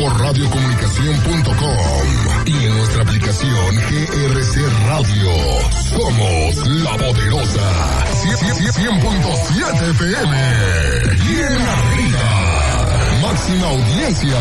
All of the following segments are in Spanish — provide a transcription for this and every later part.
por radiocomunicación.com y en nuestra aplicación GRC Radio. Somos La Poderosa 100.7 FM. Bien arriba. Máxima audiencia.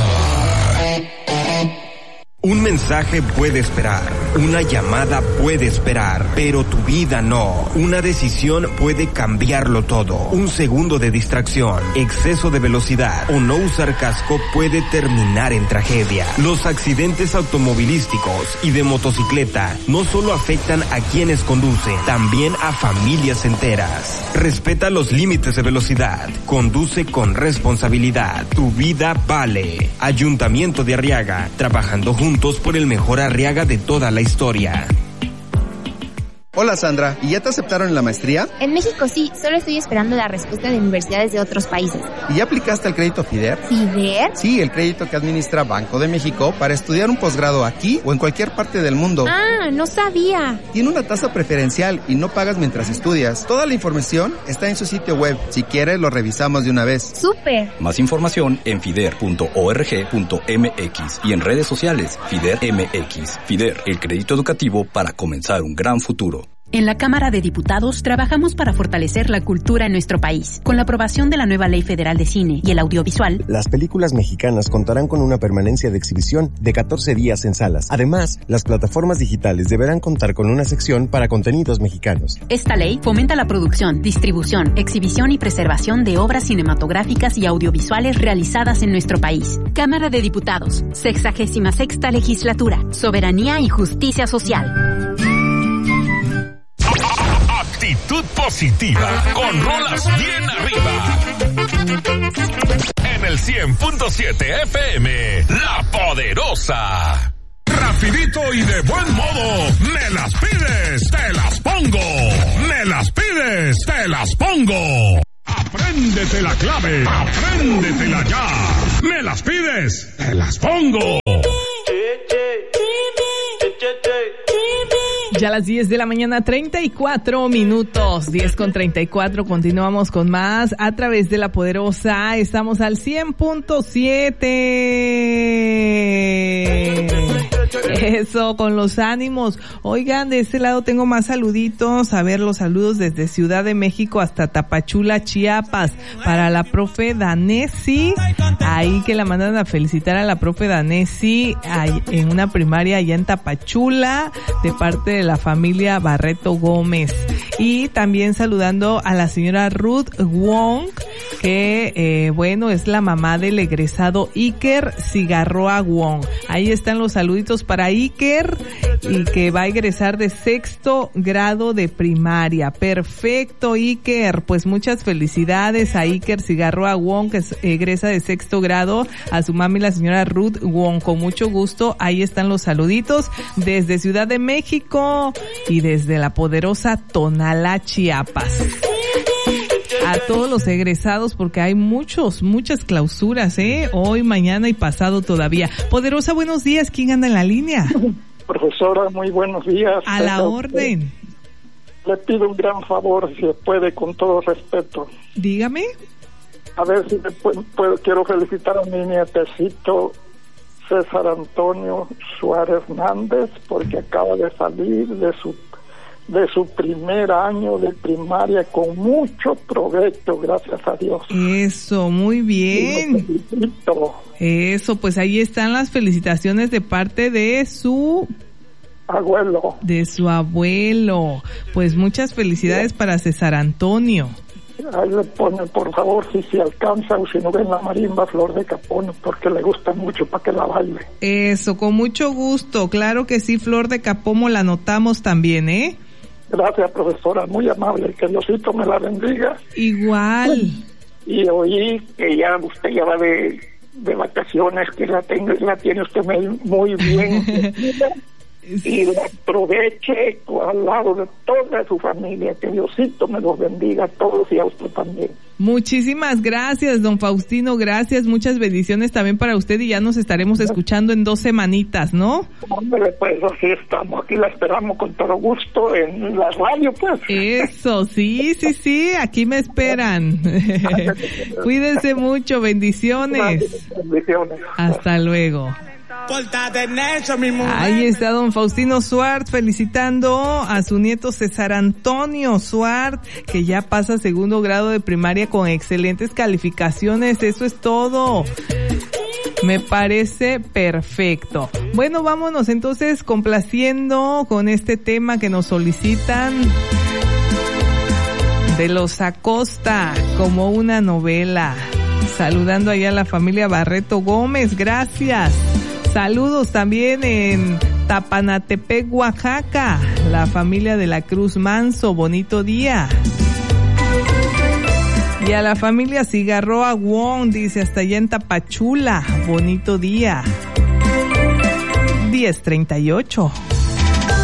Un mensaje puede esperar, una llamada puede esperar, pero tu vida no. Una decisión puede cambiarlo todo. Un segundo de distracción, exceso de velocidad o no usar casco puede terminar en tragedia. Los accidentes automovilísticos y de motocicleta no solo afectan a quienes conducen, también a familias enteras. Respeta los límites de velocidad, conduce con responsabilidad. Tu vida vale. Ayuntamiento de Arriaga, trabajando juntos por el mejor Arriaga de toda la historia. Hola Sandra, ¿y ya te aceptaron en la maestría? En México sí, solo estoy esperando la respuesta de universidades de otros países. ¿Y ya aplicaste al crédito FIDER? ¿FIDER? Sí, el crédito que administra Banco de México para estudiar un posgrado aquí o en cualquier parte del mundo. Ah, no sabía. Tiene una tasa preferencial y no pagas mientras estudias. Toda la información está en su sitio web. Si quieres, lo revisamos de una vez. ¡Súper! Más información en fider.org.mx y en redes sociales FIDER MX. FIDER, el crédito educativo para comenzar un gran futuro. En la Cámara de Diputados trabajamos para fortalecer la cultura en nuestro país. Con la aprobación de la nueva Ley Federal de Cine y el Audiovisual, las películas mexicanas contarán con una permanencia de exhibición de 14 días en salas. Además, las plataformas digitales deberán contar con una sección para contenidos mexicanos. Esta ley fomenta la producción, distribución, exhibición y preservación de obras cinematográficas y audiovisuales realizadas en nuestro país. Cámara de Diputados, 66ª Legislatura, Soberanía y Justicia Social. Actitud positiva, con rolas bien arriba. En el 100.7 FM, La Poderosa. Rapidito y de buen modo, me las pides, te las pongo. Me las pides, te las pongo. Apréndete la clave, apréndetela ya. Me las pides, te las pongo. Ya a las 10 de la mañana, 34 minutos, 10:34, continuamos con más a través de La Poderosa, estamos al 100.7. Eso, con los ánimos. Oigan, de este lado tengo más saluditos, a ver los saludos desde Ciudad de México hasta Tapachula, Chiapas, para la profe Danesi, ahí que la mandan a felicitar a la profe Danesi en una primaria allá en Tapachula, de parte de la familia Barreto Gómez. Y también saludando a la señora Ruth Wong, que es la mamá del egresado Iker Cigarroa Wong. Ahí están los saluditos para Iker, y que va a egresar de 6º grado de primaria. Perfecto, Iker, pues muchas felicidades a Iker Cigarroa Wong, que egresa de 6º grado, a su mami la señora Ruth Wong, con mucho gusto. Ahí están los saluditos desde Ciudad de México y desde la poderosa Tonalá, Chiapas. A todos los egresados, porque hay muchas clausuras, hoy, mañana y pasado todavía. Poderosa, buenos días, ¿quién anda en la línea? Profesora, muy buenos días. A la orden. Le pido un gran favor, si se puede, con todo respeto. Dígame. A ver si quiero felicitar a mi nietecito César Antonio Suárez Hernández, porque acaba de salir de su primer año de primaria con mucho provecho, gracias a Dios. Eso, muy bien. Eso, pues ahí están las felicitaciones de parte de su abuelo. De su abuelo. Pues muchas felicidades para César Antonio. Ahí le pone, por favor, si alcanza, o si no ven la marimba Flor de Capomo, porque le gusta mucho para que la baile. Eso, con mucho gusto, claro que sí, Flor de Capomo la anotamos también, Gracias, profesora, muy amable, que Diosito me la bendiga. Igual. Y oí que ya usted ya va de vacaciones, que la tiene usted muy bien. y lo aproveche al lado de toda su familia. Que Diosito me los bendiga a todos y a usted también. Muchísimas gracias, don Faustino, gracias, muchas bendiciones también para usted y ya nos estaremos escuchando en 2 semanitas, ¿no? Hombre, pues así estamos, aquí la esperamos con todo gusto en la radio, pues. Eso, sí, aquí me esperan. Cuídense mucho, bendiciones. Bendiciones. Hasta luego. Ahí está don Faustino Suart felicitando a su nieto César Antonio Suart, que ya pasa 2º grado de primaria con excelentes calificaciones. Eso es todo. Me parece perfecto. Bueno, vámonos entonces complaciendo con este tema que nos solicitan de los Acosta, como una novela. Saludando allá a la familia Barreto Gómez, gracias. Saludos también en Tapanatepec, Oaxaca, la familia de la Cruz Manso, bonito día. Y a la familia Cigarroa Wong, dice, hasta allá en Tapachula, bonito día. 10:38.